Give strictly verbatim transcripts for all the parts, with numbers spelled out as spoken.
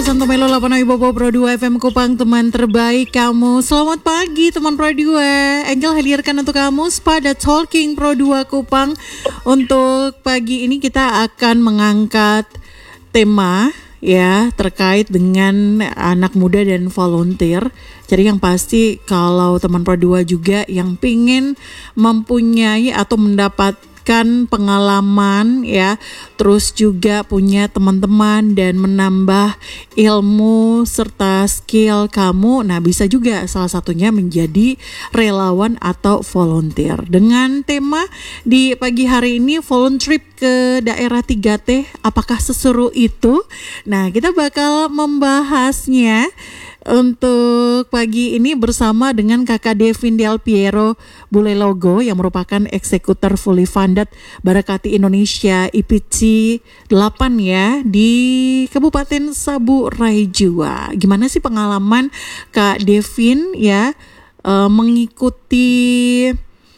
Santo Melo delapan Bobo Pro dua F M Kupang, teman terbaik kamu. Selamat pagi teman Pro dua. Angel hadirkan untuk kamu pada Talking Pro dua Kupang. Untuk pagi ini kita akan mengangkat tema ya terkait dengan anak muda dan volunteer. Jadi yang pasti kalau teman Pro dua juga yang pingin mempunyai atau mendapatkan pengalaman ya, terus juga punya teman-teman dan menambah ilmu serta skill kamu, nah bisa juga salah satunya menjadi relawan atau volunteer. Dengan tema di pagi hari ini volunteer trip ke daerah tiga T, apakah seseru itu? Nah kita bakal membahasnya untuk pagi ini bersama dengan Kakak Devin Del Piero Bulelogo yang merupakan eksekutor fully funded Barakati Indonesia I P C delapan ya di Kabupaten Saburai Jua. Gimana sih pengalaman Kak Devin ya uh, mengikuti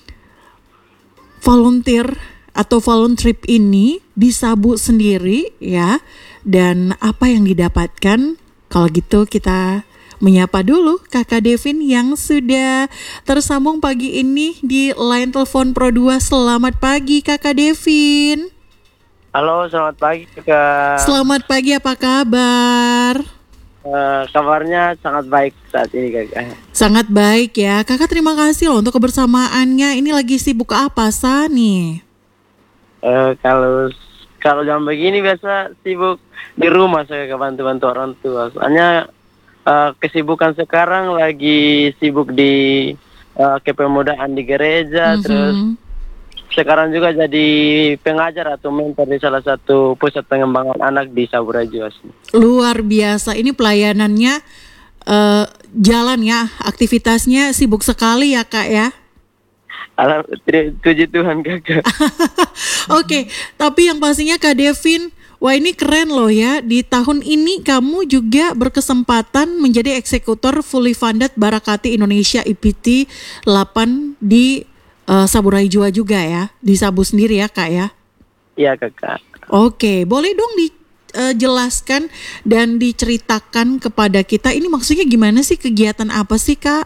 volunteer atau volunteer trip ini di Sabu sendiri ya, dan apa yang didapatkan? Kalau gitu kita menyapa dulu Kakak Devin yang sudah tersambung pagi ini di line telepon Pro dua. Selamat pagi Kakak Devin. Halo, selamat pagi Kak. Selamat pagi, apa kabar? Uh, kabarnya sangat baik saat ini Kakak. Sangat baik ya. Kakak terima kasih loh untuk kebersamaannya. Ini lagi sibuk apa Sa nih? Uh, kalau kalau jam begini biasa sibuk di rumah saya bantu-bantu orang tua. Soalnya Uh, kesibukan sekarang lagi sibuk di uh, kepemudaan di gereja, mm-hmm. Terus sekarang juga jadi pengajar atau mentor di salah satu pusat pengembangan anak di Saburai Jua. Luar biasa, ini pelayanannya uh, jalan ya, aktivitasnya sibuk sekali ya Kak ya. Alhamdulillah, puji Tuhan Kakak. Oke, okay, tapi yang pastinya Kak Devin, wah ini keren loh ya, di tahun ini kamu juga berkesempatan menjadi eksekutor fully funded Barakati Indonesia I P T delapan di uh, Saburai Jua juga ya, di Sabu sendiri ya Kak ya? Iya Kakak. Oke, boleh dong dijelaskan uh, dan diceritakan kepada kita, ini maksudnya gimana sih, kegiatan apa sih Kak?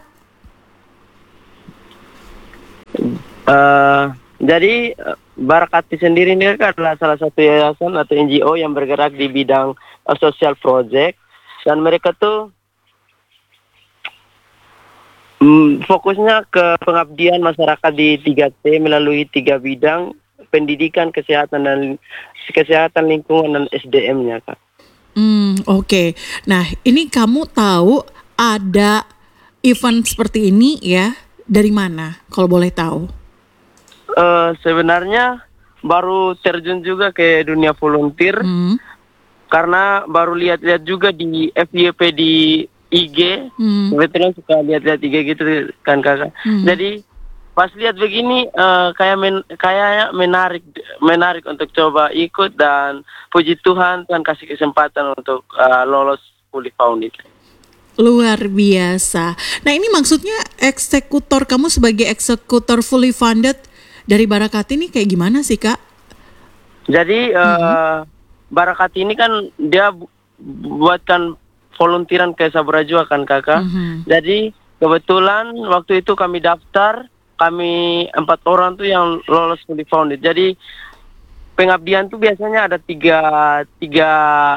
Uh, jadi Barakati sendiri ini adalah salah satu yayasan atau N G O yang bergerak di bidang uh, social project, dan mereka tuh um, fokusnya ke pengabdian masyarakat di tiga T melalui tiga bidang: pendidikan, kesehatan dan kesehatan lingkungan dan S D M-nya Kak. Hmm, oke. Okay. Nah, ini kamu tahu ada event seperti ini ya dari mana kalau boleh tahu? Uh, sebenarnya baru terjun juga ke dunia volunteer, hmm. karena baru lihat-lihat juga di F Y P di I G, hmm. kebetulan suka lihat-lihat I G gitu kan Kakak. Hmm. Jadi pas lihat begini uh, kayak men, kayak menarik menarik untuk coba ikut, dan puji Tuhan Tuhan kasih kesempatan untuk uh, lolos fully funded. Luar biasa. Nah ini maksudnya eksekutor, kamu sebagai eksekutor fully funded dari Barakati ini kayak gimana sih Kak? Jadi uh, mm-hmm. Barakati ini kan dia bu- buatkan volunteeran ke Saburai Jua kan Kakak. Mm-hmm. Jadi kebetulan waktu itu kami daftar, kami empat orang tuh yang lolos fully funded. Jadi pengabdian tuh biasanya ada tiga tiga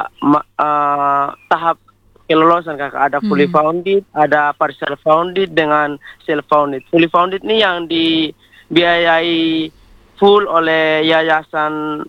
uh, tahap kelolosan Kakak. Ada fully mm-hmm. founded, ada partial founded dengan self founded. Fully founded nih yang di biayai full oleh Yayasan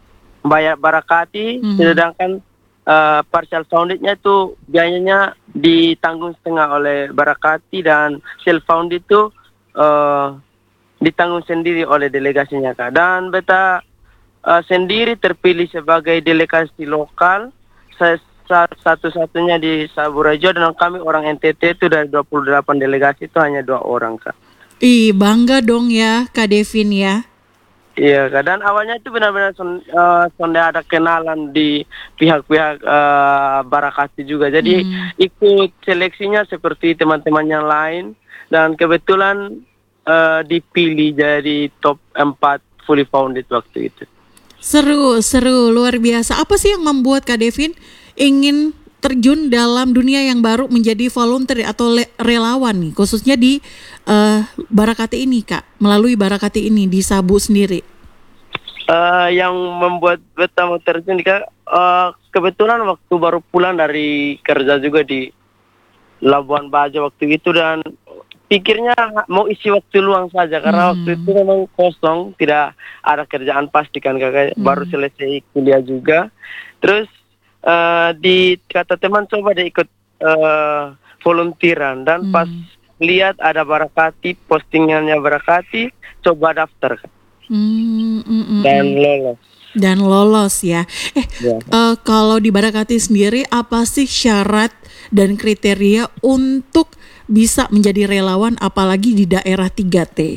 Barakati, mm-hmm. sedangkan uh, partial founded-nya itu biayanya ditanggung setengah oleh Barakati, dan self founded itu uh, ditanggung sendiri oleh delegasinya Kak. Dan beta uh, sendiri terpilih sebagai delegasi lokal, saya satu-satunya di Saburai Jua, dan kami orang N T T itu dari dua puluh delapan delegasi itu hanya dua orang Kak. Ih, bangga dong ya Kak Devin ya. Iya Kak, dan awalnya itu benar-benar son, uh, sonda ada kenalan di pihak-pihak uh, Barakati juga. Jadi hmm. ikut seleksinya seperti teman-teman yang lain, dan kebetulan uh, dipilih jadi top empat fully founded waktu itu. Seru, seru, luar biasa. Apa sih yang membuat Kak Devin ingin terjun dalam dunia yang baru menjadi volunteer atau le- relawan nih, khususnya di uh, Barakati ini Kak, melalui Barakati ini di Sabu sendiri? Uh, yang membuat beta mau terjun Kak, uh, kebetulan waktu baru pulang dari kerja juga di Labuan Bajo waktu itu, dan pikirnya mau isi waktu luang saja karena hmm. waktu itu memang kosong, tidak ada kerjaan pasti kan Kakak, hmm. baru selesai kuliah juga. Terus uh, di kata teman coba deh ikut uh, volunteeran, dan hmm. pas lihat ada Barakati, postingannya Barakati, coba daftar Kak. Hmm, mm, mm, dan lolos. Dan lolos ya. Eh, ya. Uh, kalau di Barakati sendiri apa sih syarat dan kriteria untuk bisa menjadi relawan, apalagi di daerah tiga T?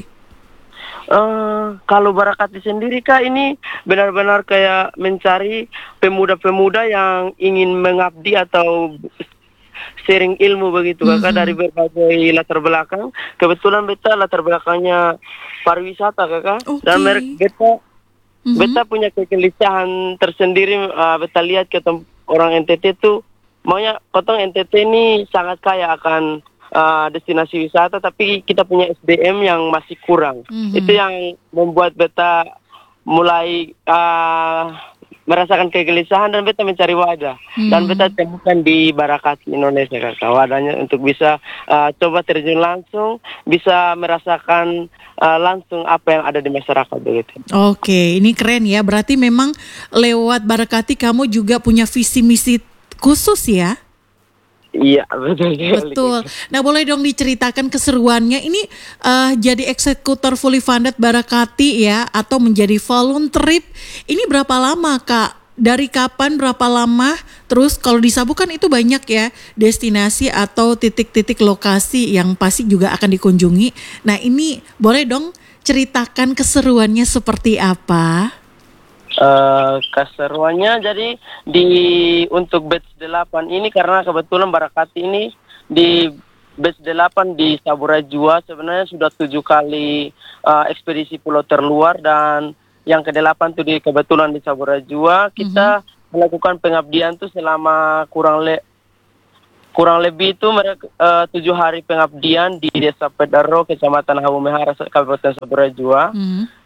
Uh, kalau Barakati sendiri Kak, ini benar-benar kayak mencari pemuda-pemuda yang ingin mengabdi atau sharing ilmu begitu Kakak, mm-hmm. dari berbagai latar belakang. Kebetulan beta latar belakangnya pariwisata Kakak, okay. dan mereka beta mm-hmm. beta punya kegelisahan tersendiri. Uh, beta lihat ke tem- orang N T T tuh maunya potong N T T ini sangat kaya akan uh, destinasi wisata, tapi kita punya S D M yang masih kurang. Mm-hmm. Itu yang membuat beta mulai uh, merasakan kegelisahan, dan beta mencari wadah. Hmm. Dan beta temukan di Barakati Indonesia Kakak, wadahnya untuk bisa uh, coba terjun langsung, bisa merasakan uh, langsung apa yang ada di masyarakat begitu. Oke, ini keren ya. Berarti memang lewat Barakati kamu juga punya visi misi khusus ya? Iya, betul. Betul. Nah, boleh dong diceritakan keseruannya. Ini uh, jadi eksekutor fully funded Barakati ya, atau menjadi volunteer. Ini berapa lama Kak? Dari kapan, berapa lama? Terus kalau di Sabu kan itu banyak ya destinasi atau titik-titik lokasi yang pasti juga akan dikunjungi. Nah, ini boleh dong ceritakan keseruannya seperti apa? Uh, keseruannya jadi di untuk batch delapan ini, karena kebetulan Barakati ini di batch delapan di Saburajua sebenarnya sudah tujuh kali uh, ekspedisi pulau terluar, dan yang kedelapan tuh di kebetulan di Saburajua kita mm-hmm. melakukan pengabdian tuh selama kurang le kurang lebih itu mereka uh, tujuh hari pengabdian di Desa Pedaro, Kecamatan Habumehara, Kabupaten Saburajua. Mm-hmm.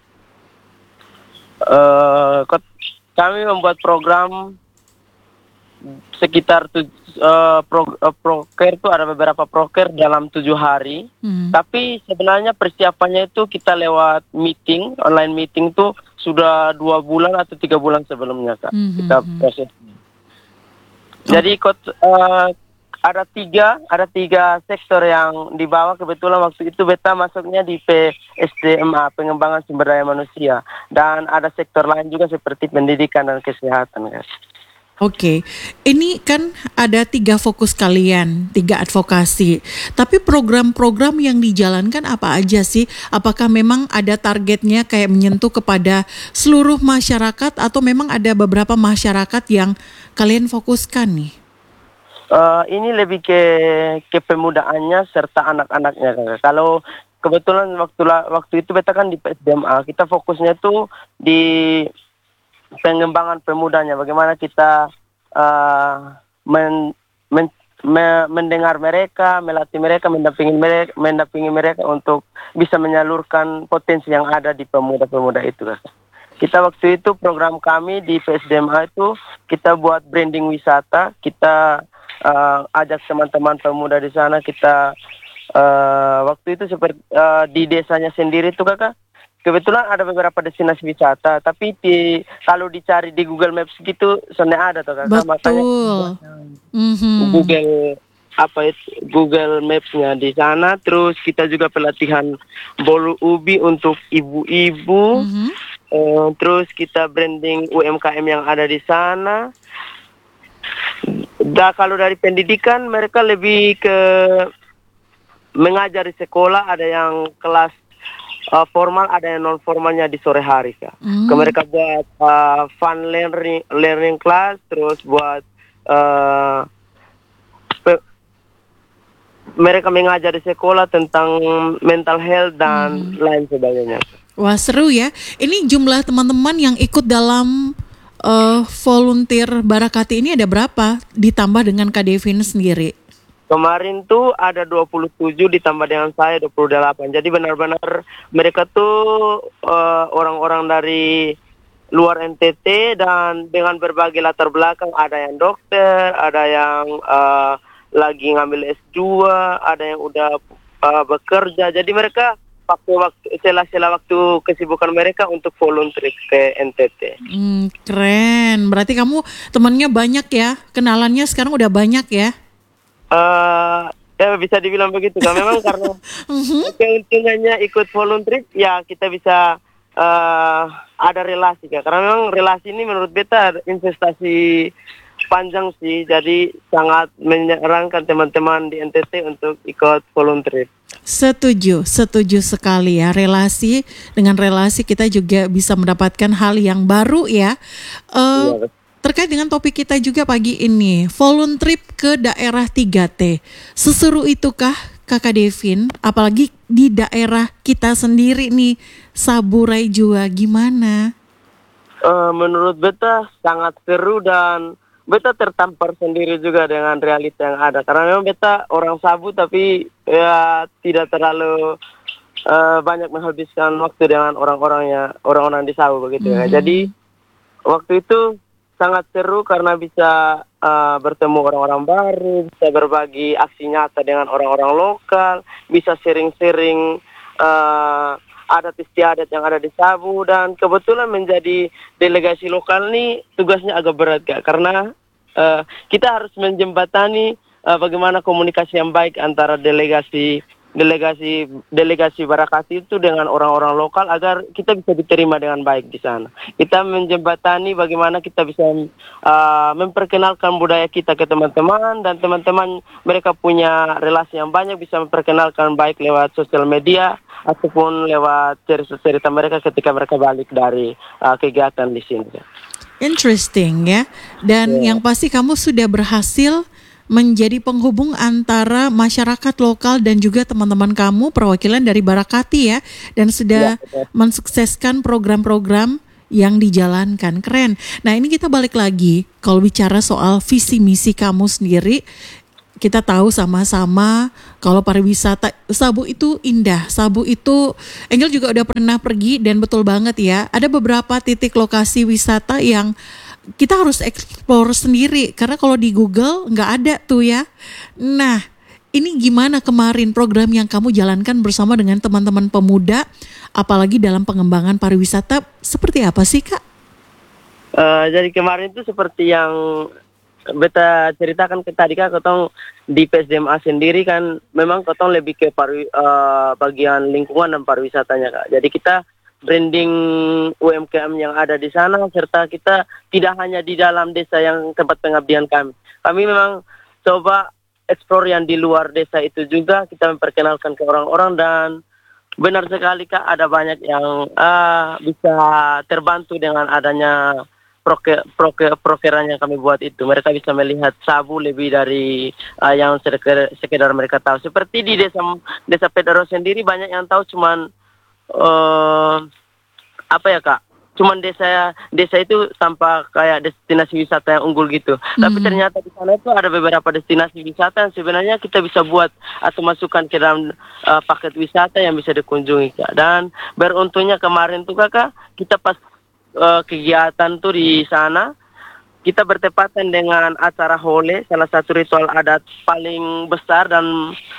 Uh, kami membuat program sekitar tuj- uh, pro, uh, proker itu ada beberapa proker dalam tujuh hari. Hmm. Tapi sebenarnya persiapannya itu kita lewat meeting, online meeting tuh sudah dua bulan atau tiga bulan sebelumnya Kak. Hmm. Kita proses. Jadi kot, uh, ada tiga, ada tiga sektor yang dibawa. Kebetulan waktu itu beta masuknya di P S D M A, pengembangan sumber daya manusia, dan ada sektor lain juga seperti pendidikan dan kesehatan, guys. Oke, ini kan ada tiga fokus kalian, tiga advokasi. Tapi program-program yang dijalankan apa aja sih? Apakah memang ada targetnya kayak menyentuh kepada seluruh masyarakat, atau memang ada beberapa masyarakat yang kalian fokuskan nih? Uh, ini lebih ke kepemudaannya serta anak-anaknya. Kalau kebetulan waktu waktu itu beta kan di P S D M A, kita fokusnya tuh di pengembangan pemudanya. Bagaimana kita uh, men, men, me, mendengar mereka, melatih mereka, mendampingi mereka, mendampingi mereka untuk bisa menyalurkan potensi yang ada di pemuda-pemuda itu. Kita waktu itu program kami di P S D M A itu kita buat branding wisata, kita Uh, ajak teman-teman pemuda di sana. Kita uh, waktu itu seperti uh, di desanya sendiri tuh Kakak, kebetulan ada beberapa destinasi wisata, tapi di, kalau dicari di Google Maps gitu sebenarnya ada tuh Kakak. Betul. Makanya mm-hmm. Google apa itu Google Maps-nya di sana. Terus kita juga pelatihan bolu ubi untuk ibu-ibu. Mm-hmm. uh, terus kita branding U M K M yang ada di sana. Da, kalau dari pendidikan mereka lebih ke mengajar di sekolah, ada yang kelas uh, formal, ada yang non formalnya di sore hari Kak. Mm. Mereka buat uh, fun learning learning class, terus buat uh, pe- mereka mengajar di sekolah tentang mental health dan mm. lain sebagainya. Wah, seru ya. Ini jumlah teman-teman yang ikut dalam uh, volunteer Barakati ini ada berapa ditambah dengan Kak Devin sendiri? Kemarin tuh ada dua puluh tujuh ditambah dengan saya dua puluh delapan. Jadi benar-benar mereka tuh uh, orang-orang dari luar N T T dan dengan berbagai latar belakang. Ada yang dokter, ada yang uh, lagi ngambil S dua, ada yang udah uh, bekerja. Jadi mereka waktu-waktu sela-sela waktu kesibukan mereka untuk volunteer ke N T T. Hmm, keren. Berarti kamu temannya banyak ya? Kenalannya sekarang udah banyak ya? Uh, ya bisa dibilang begitu kan. Memang karena keuntungannya ikut volunteer ya kita bisa uh, ada relasi kan. Karena memang relasi ini menurut beta investasi panjang sih. Jadi sangat menyarankan teman-teman di N T T untuk ikut volunteer. Setuju, setuju sekali ya. Relasi, dengan relasi kita juga bisa mendapatkan hal yang baru ya. Uh, ya. Terkait dengan topik kita juga pagi ini, volunteer ke daerah tiga T. Seseru itukah Kakak Devin? Apalagi di daerah kita sendiri nih, Saburai Jua, gimana? Uh, menurut beta sangat seru dan beta tertampar sendiri juga dengan realita yang ada. Karena memang beta orang Sabu tapi ya tidak terlalu uh, banyak menghabiskan waktu dengan orang-orangnya, orang-orang di Sabu begitu hmm. ya. Jadi waktu itu sangat seru karena bisa uh, bertemu orang-orang baru, bisa berbagi aksi nyata dengan orang-orang lokal, bisa sharing-sharing uh, adat istiadat yang ada di Sabu. Dan kebetulan menjadi delegasi lokal nih tugasnya agak berat Kak, karena uh, kita harus menjembatani uh, bagaimana komunikasi yang baik antara delegasi delegasi delegasi Barakati itu dengan orang-orang lokal agar kita bisa diterima dengan baik di sana. Kita menjembatani bagaimana kita bisa uh, memperkenalkan budaya kita ke teman-teman, dan teman-teman mereka punya relasi yang banyak bisa memperkenalkan baik lewat sosial media ataupun lewat cerita-cerita mereka ketika mereka balik dari uh, kegiatan di sini. Interesting ya. Dan yeah. yang pasti kamu sudah berhasil menjadi penghubung antara masyarakat lokal dan juga teman-teman kamu perwakilan dari Barakati ya, dan sudah ya, mensukseskan program-program yang dijalankan. Keren. Nah ini kita balik lagi kalau bicara soal visi misi kamu sendiri. Kita tahu sama-sama kalau pariwisata Sabu itu indah. Sabu itu Angel juga udah pernah pergi dan betul banget ya. Ada beberapa titik lokasi wisata yang kita harus explore sendiri karena kalau di Google nggak ada tuh ya. Nah, ini gimana kemarin program yang kamu jalankan bersama dengan teman-teman pemuda, apalagi dalam pengembangan pariwisata, seperti apa sih Kak? Uh, jadi kemarin itu seperti yang beta ceritakan ke tadi Kak, kotong di P S D M A sendiri kan memang kotong lebih ke pari, uh, bagian lingkungan dan pariwisatanya Kak. Jadi kita branding U M K M yang ada di sana, serta kita tidak hanya di dalam desa yang tempat pengabdian kami. Kami memang coba explore yang di luar desa itu juga, kita memperkenalkan ke orang-orang, dan benar sekali Kak, ada banyak yang uh, bisa terbantu dengan adanya proker, proker, prokeran yang kami buat itu. Mereka bisa melihat Sabu lebih dari uh, yang sekedar, sekedar mereka tahu. Seperti di desa desa Pedaro sendiri banyak yang tahu cuman Uh, apa ya Kak? Cuman desa desa itu tanpa kayak destinasi wisata yang unggul gitu. Mm-hmm. Tapi ternyata di sana itu ada beberapa destinasi wisata yang sebenarnya kita bisa buat atau masukkan ke dalam uh, paket wisata yang bisa dikunjungi Kak. Dan beruntungnya kemarin tuh Kakak, kita pas uh, kegiatan tuh di sana, kita bertepatan dengan acara Hole, salah satu ritual adat paling besar dan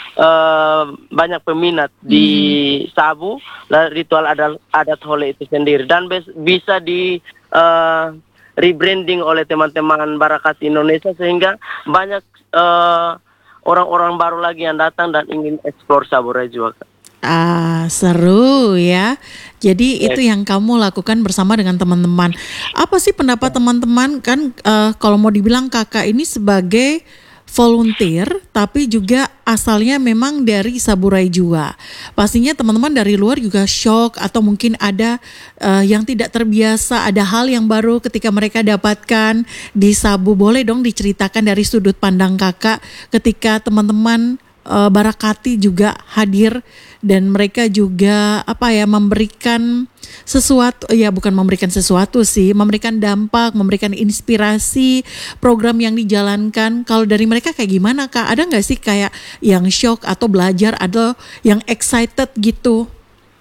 uh, banyak peminat mm-hmm. di Sabu, ritual adat, adat Hole itu sendiri. Dan bes, bisa di uh, rebranding oleh teman-teman Barakati Indonesia, sehingga banyak uh, orang-orang baru lagi yang datang dan ingin eksplor Saburai Jua. Ah, seru ya. Jadi yes. itu yang kamu lakukan bersama dengan teman-teman. Apa sih pendapat teman-teman kan uh, kalau mau dibilang kakak ini sebagai volunteer tapi juga asalnya memang dari Saburai Jua. Pastinya teman-teman dari luar juga shock atau mungkin ada uh, yang tidak terbiasa, ada hal yang baru ketika mereka dapatkan di Sabu. Boleh dong diceritakan dari sudut pandang kakak ketika teman-teman uh, Barakati juga hadir dan mereka juga apa ya memberikan sesuatu, ya bukan memberikan sesuatu sih, memberikan dampak, memberikan inspirasi program yang dijalankan. Kalau dari mereka kayak gimana Kak? Ada nggak sih kayak yang shock atau belajar, atau yang excited gitu?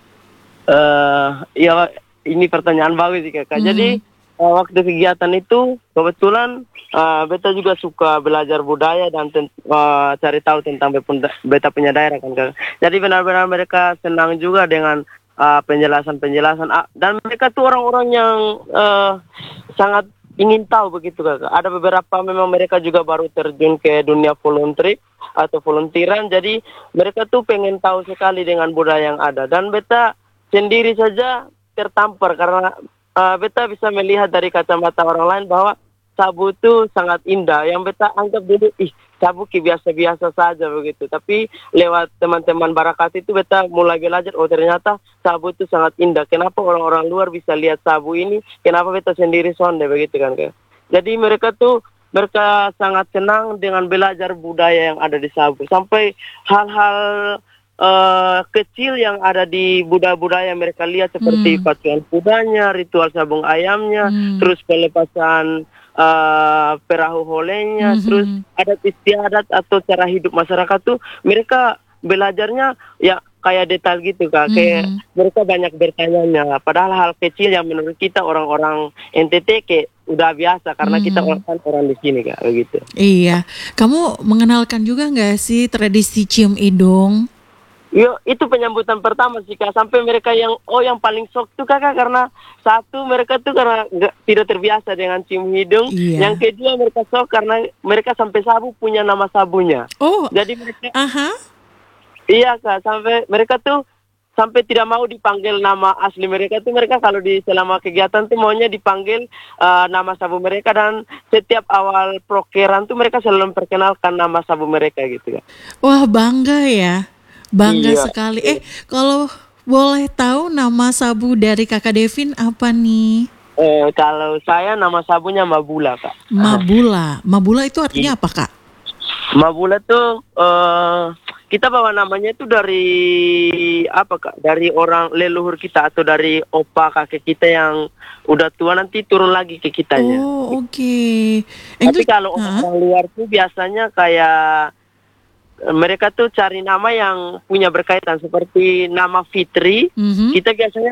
Uh, ya ini pertanyaan bagus sih Kakak. Hmm. Jadi uh, waktu kegiatan itu kebetulan uh, beta juga suka belajar budaya dan ten- uh, cari tahu tentang beta punya daerah kan Kakak. Jadi benar-benar mereka senang juga dengan uh, penjelasan-penjelasan uh, dan mereka tuh orang-orang yang uh, sangat ingin tahu begitu Kakak. Ada beberapa memang mereka juga baru terjun ke dunia volunteer atau volunteeran, jadi mereka tuh pengen tahu sekali dengan budaya yang ada, dan beta sendiri saja tertampar karena uh, beta bisa melihat dari kacamata orang lain bahwa Sabu itu sangat indah. Yang beta anggap dulu, ih Sabu ki biasa-biasa saja begitu. Tapi lewat teman-teman Barakati itu beta mulai belajar, oh ternyata Sabu itu sangat indah. Kenapa orang-orang luar bisa lihat Sabu ini, kenapa beta sendiri sonde begitu kan. Jadi mereka tuh, mereka sangat senang dengan belajar budaya yang ada di Sabu. Sampai hal-hal Uh, kecil yang ada di budaya-budaya mereka lihat seperti hmm. pacuan kudanya, ritual sabung ayamnya, hmm. terus pelepasan uh, perahu holenya, hmm. terus adat istiadat atau cara hidup masyarakat tuh mereka belajarnya ya kayak detail gitu Kak. Hmm. Kayak mereka banyak bertanya, padahal hal kecil yang menurut kita orang-orang N T T kayak udah biasa karena hmm. kita orang orang di sini Kak begitu. Iya, kamu mengenalkan juga nggak sih tradisi cium hidung? Yo, itu penyambutan pertama sih Kak, sampai mereka yang oh yang paling shock tuh Kakak karena satu mereka tuh karena gak, tidak terbiasa dengan cium hidung, iya. Yang kedua mereka shock karena mereka sampai Sabu punya nama Sabunya. Oh, jadi mereka, aha, iya Kak, sampai mereka tuh sampai tidak mau dipanggil nama asli mereka tuh, mereka kalau di selama kegiatan tuh maunya dipanggil uh, nama Sabu mereka, dan setiap awal prokeran tuh mereka selalu memperkenalkan nama Sabu mereka gitu Kak. Wah bangga ya. Bangga iya. sekali. Eh, kalau boleh tahu nama Sabu dari Kakak Devin apa nih? Eh, kalau saya nama Sabunya Mabula Kak. Mabula, Mabula itu artinya iya. apa Kak? Mabula tuh uh, kita bawa namanya itu dari apa Kak? Dari orang leluhur kita atau dari opa kakek kita yang udah tua nanti turun lagi ke kitanya. Oh oke. Okay. Tapi kalau huh? orang luar tuh biasanya kayak mereka tuh cari nama yang punya berkaitan, seperti nama Fitri. Mm-hmm. Kita biasanya